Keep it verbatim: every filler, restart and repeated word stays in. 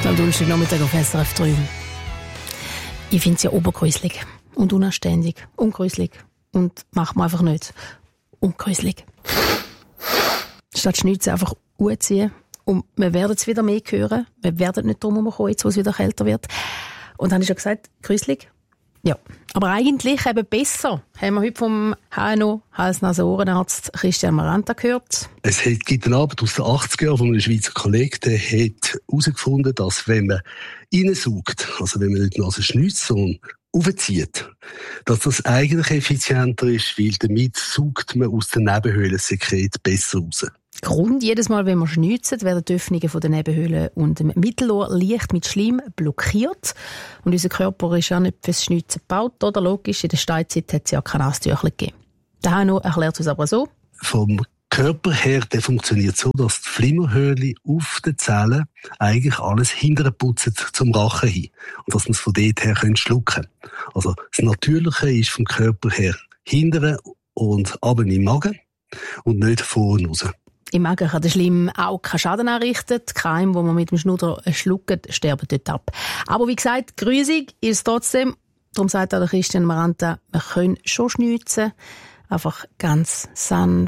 Am Donnerstagnachmittag auf S R F drei. Ich finde es ja obergruselig und unanständig, ungruselig und macht man einfach nicht. Ungruselig. Statt Schnitzen einfach anziehen und wir werden es wieder mehr hören. Wir werden nicht drum herumkommen, jetzt wo es wieder kälter wird. Und dann habe ich schon gesagt, gruselig. Ja, aber eigentlich eben besser, haben wir heute vom H N O, Hals-Nasen-Ohrenarzt Christian Maranta gehört. Es gibt eine Arbeit aus den achtziger Jahren von einem Schweizer Kollegen, der hat herausgefunden, dass wenn man reinsaugt, also wenn man nicht die Nase schnitzt, sondern aufzieht, dass das eigentlich effizienter ist, weil damit saugt man aus den Nebenhöhlensekret besser raus. Grund, jedes Mal, wenn wir schnitzen, werden die Öffnungen von den Nebenhöhlen und dem Mittelohr leicht mit Schleim blockiert. Und unser Körper ist ja nicht fürs Schnitzen gebaut, oder? Logisch, in der Steinzeit hat es ja kein Nasentüchlein gegeben. Der H N O erklärt es aber so. Vom Körper her, der funktioniert so, dass die Flimmerhöhle auf den Zellen eigentlich alles hinterher putzen zum Rachen hin. Und dass man es von dort her schlucken kann. Also das Natürliche ist vom Körper her hinterher und runter im Magen und nicht vorne raus. Im Magen kann der Schleim auch keinen Schaden anrichten. Die Keime, die man mit dem Schnudder schluckt, sterben dort ab. Aber wie gesagt, grusig ist es trotzdem. Darum sagt auch der Christian Maranta, wir können schon schnitzen. Einfach ganz sanft.